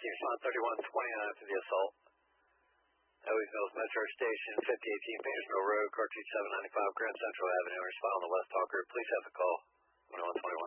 respond 3129 to the assault. Eloise Mills Metro Station, 5018 Painters Mill Road, car 2795 Grand Central Avenue. Respond on the West Hawk Group. Please have the call. 2121.